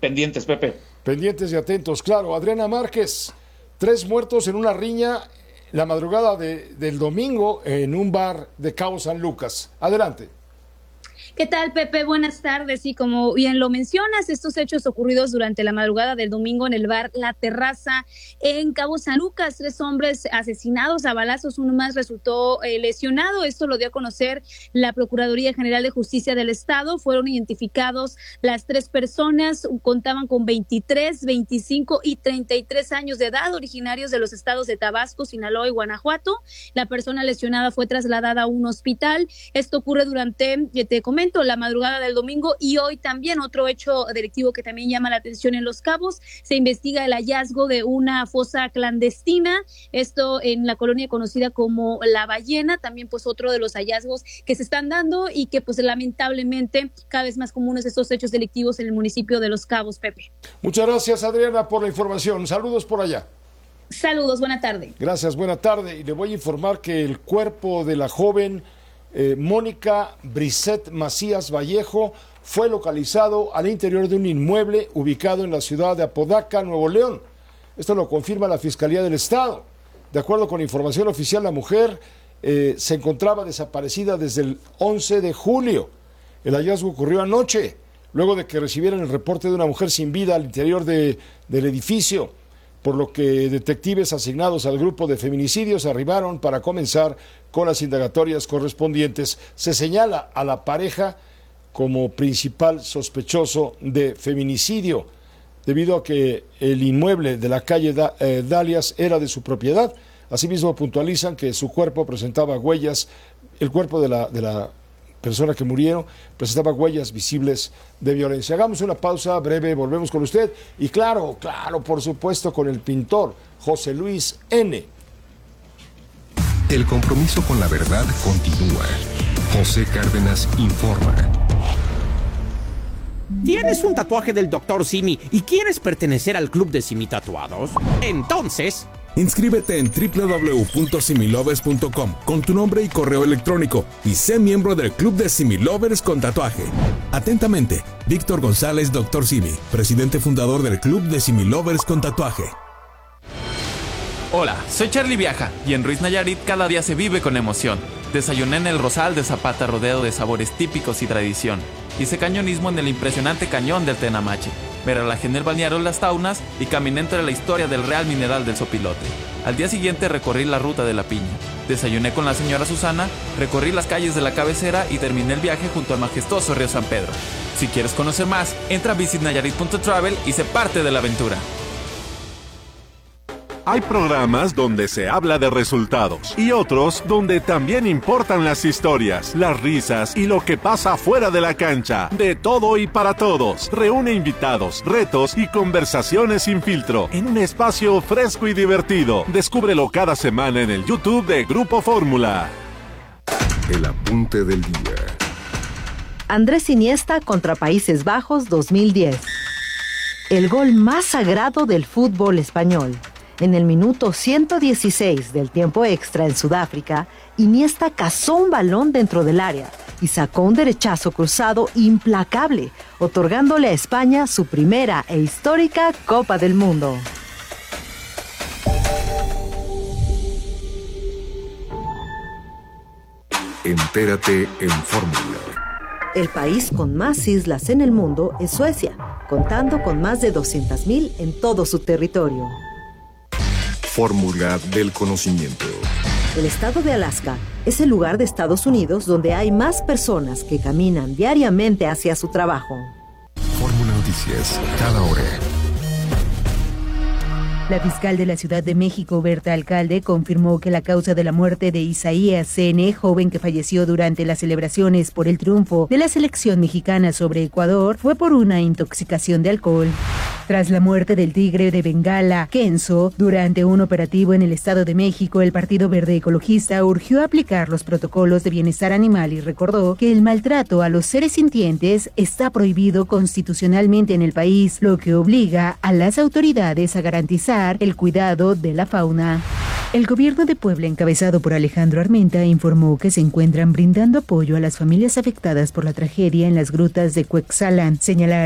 pendientes, Pepe. Pendientes y atentos, claro. Adriana Márquez, 3 muertos en una riña la madrugada del domingo en un bar de Cabo San Lucas. Adelante. ¿Qué tal, Pepe? Buenas tardes. Y como bien lo mencionas, estos hechos ocurridos durante la madrugada del domingo en el bar La Terraza en Cabo San Lucas. 3 hombres asesinados a balazos, uno más resultó lesionado. Esto lo dio a conocer la Procuraduría General de Justicia del Estado. Fueron identificados las 3 personas, contaban con 23, 25 y 33 años de edad, originarios de los estados de Tabasco, Sinaloa y Guanajuato. La persona lesionada fue trasladada a un hospital. Esto ocurre durante, te comento, la madrugada del domingo. Y hoy también otro hecho delictivo que también llama la atención en Los Cabos. Se investiga el hallazgo de una fosa clandestina, esto en la colonia conocida como La Ballena. También pues otro de los hallazgos que se están dando y que pues lamentablemente cada vez más comunes estos hechos delictivos en el municipio de Los Cabos, Pepe. Muchas gracias, Adriana, por la información. Saludos por allá. Saludos, buena tarde. Gracias, buena tarde. Y le voy a informar que el cuerpo de la joven Mónica Brisset Macías Vallejo fue localizado al interior de un inmueble ubicado en la ciudad de Apodaca, Nuevo León. Esto lo confirma la Fiscalía del Estado. De acuerdo con información oficial, la mujer se encontraba desaparecida desde el 11 de julio. El hallazgo ocurrió anoche, luego de que recibieran el reporte de una mujer sin vida al interior del edificio, por lo que detectives asignados al grupo de feminicidios arribaron para comenzar con las indagatorias correspondientes. Se señala a la pareja como principal sospechoso de feminicidio, debido a que el inmueble de la calle Dalias era de su propiedad. Asimismo, puntualizan que su cuerpo presentaba huellas, el cuerpo de la persona que murieron presentaba huellas visibles de violencia. Hagamos una pausa breve, volvemos con usted. Y claro, por supuesto, con el pintor José Luis N. El compromiso con la verdad continúa. José Cárdenas informa. ¿Tienes un tatuaje del Dr. Simi y quieres pertenecer al club de Simi Tatuados? Entonces, inscríbete en www.similovers.com con tu nombre y correo electrónico y sé miembro del club de Similovers con tatuaje. Atentamente, Víctor González, Dr. Simi, presidente fundador del club de Similovers con tatuaje. Hola, soy Charlie Viaja y en Ruiz Nayarit cada día se vive con emoción. Desayuné en el Rosal de Zapata rodeado de sabores típicos y tradición. Hice cañonismo en el impresionante cañón del Tenamache. Me relajé en el balneario Las Taunas y caminé entre la historia del Real Mineral del Sopilote. Al día siguiente recorrí la ruta de la Piña. Desayuné con la señora Susana, recorrí las calles de la cabecera y terminé el viaje junto al majestuoso río San Pedro. Si quieres conocer más, entra a visitnayarit.travel y sé parte de la aventura. Hay programas donde se habla de resultados y otros donde también importan las historias, las risas y lo que pasa fuera de la cancha. De todo y para todos. Reúne invitados, retos y conversaciones sin filtro en un espacio fresco y divertido. Descúbrelo cada semana en el YouTube de Grupo Fórmula. El apunte del día. Andrés Iniesta contra Países Bajos 2010. El gol más sagrado del fútbol español. En el minuto 116 del tiempo extra en Sudáfrica, Iniesta cazó un balón dentro del área y sacó un derechazo cruzado implacable, otorgándole a España su primera e histórica Copa del Mundo. Entérate en Fórmula. El país con más islas en el mundo es Suecia, contando con más de 200,000 en todo su territorio. Fórmula del conocimiento. El estado de Alaska es el lugar de Estados Unidos donde hay más personas que caminan diariamente hacia su trabajo. Fórmula Noticias, cada hora. La fiscal de la Ciudad de México, Berta Alcalde, confirmó que la causa de la muerte de Isaías C.N., joven que falleció durante las celebraciones por el triunfo de la selección mexicana sobre Ecuador, fue por una intoxicación de alcohol. Tras la muerte del tigre de Bengala, Kenzo, durante un operativo en el Estado de México, el Partido Verde Ecologista urgió aplicar los protocolos de bienestar animal y recordó que el maltrato a los seres sintientes está prohibido constitucionalmente en el país, lo que obliga a las autoridades a garantizar el cuidado de la fauna. El gobierno de Puebla, encabezado por Alejandro Armenta, informó que se encuentran brindando apoyo a las familias afectadas por la tragedia en las grutas de Cuexalán. Señalaron